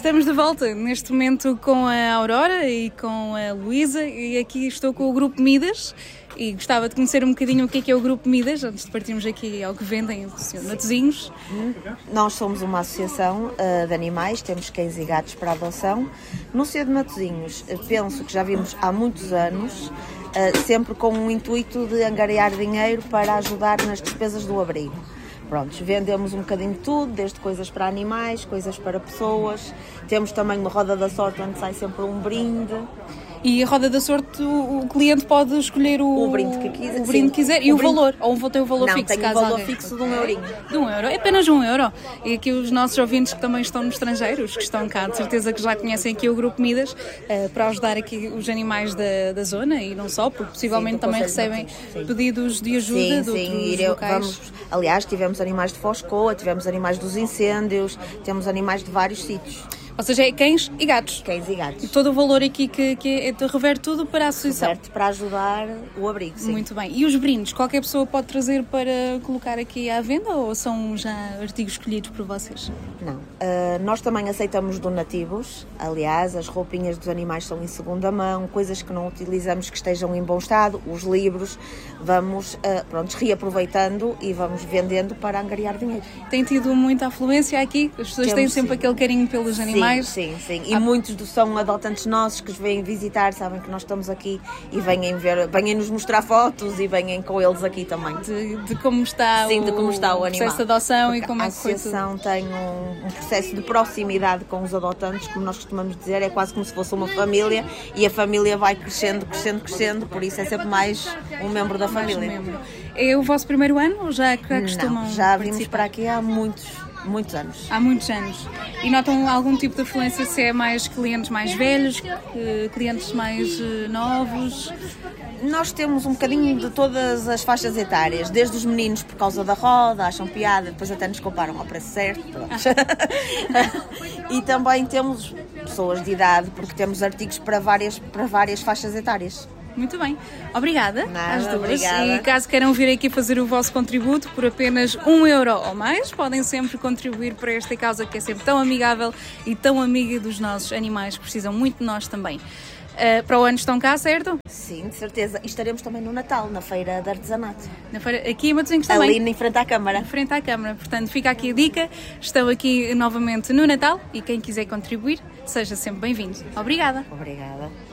Estamos de volta neste momento com a Aurora e com a Luísa, e aqui estou com o Grupo Midas e gostava de conhecer um bocadinho o que é o Grupo Midas, antes de partirmos aqui ao que vendem o Sr. Matosinhos. Nós somos uma associação de animais, temos cães e gatos para adoção. No Sr. Matosinhos, penso que já vimos há muitos anos, sempre com o intuito de angariar dinheiro para ajudar nas despesas do abrigo. Prontos, vendemos um bocadinho de tudo, desde coisas para animais, coisas para pessoas. Temos também uma roda da sorte onde sai sempre um brinde. E a roda da sorte, o cliente pode escolher o brinde que quiser. O brinde que quiser. E o valor? Ou tem o valor não, fixo? Não, tem o valor fixo de €1. De €1? É apenas €1. E aqui os nossos ouvintes que também estão no estrangeiro, os que estão cá, de certeza que já conhecem aqui o Grupo Midas, para ajudar aqui os animais da zona e não só, porque possivelmente também recebem pedidos de ajuda de outros locais. Aliás, tivemos animais de Foscoa, tivemos animais dos incêndios, temos animais de vários sítios. Ou seja, é cães e gatos. Cães e gatos. E todo o valor aqui que reverte tudo para a associação. Reverte para ajudar o abrigo, sim. Muito bem. E os brindes, qualquer pessoa pode trazer para colocar aqui à venda ou são já artigos escolhidos por vocês? Não. Nós também aceitamos donativos. Aliás, as roupinhas dos animais são em segunda mão, coisas que não utilizamos que estejam em bom estado, os livros, vamos reaproveitando e vamos vendendo para angariar dinheiro. Tem tido muita afluência aqui? As pessoas têm sempre aquele carinho pelos animais? Sim. E muitos são adotantes nossos que vêm visitar, sabem que nós estamos aqui e vêm nos mostrar fotos e vêm com eles aqui também. De como está, de como está o processo de adoção. Porque e como a é que foi tudo. associação tem um processo de proximidade com os adotantes, como nós costumamos dizer, é quase como se fosse uma família e a família vai crescendo, por isso é sempre mais um membro da família. É o vosso primeiro ano ou já costumam Não, já vimos para aqui há muitos anos. Há muitos anos. E notam algum tipo de afluência, se é mais clientes mais velhos, clientes mais novos? Nós temos um bocadinho de todas as faixas etárias, desde os meninos por causa da roda, acham piada, depois até nos comparam ao preço certo. E também temos pessoas de idade, porque temos artigos para várias faixas etárias. Muito bem. Obrigada às duas. Obrigada. E caso queiram vir aqui fazer o vosso contributo por apenas €1 ou mais, podem sempre contribuir para esta causa que é sempre tão amigável e tão amiga dos nossos animais, que precisam muito de nós também. Para o ano estão cá, certo? Sim, de certeza. E estaremos também no Natal, na Feira de Artesanato. Na feira, aqui em Matosinhos também. Ali em frente à Câmara. Em frente à Câmara. Portanto, fica aqui a dica. Estão aqui novamente no Natal e quem quiser contribuir, seja sempre bem-vindo. Obrigada. Obrigada.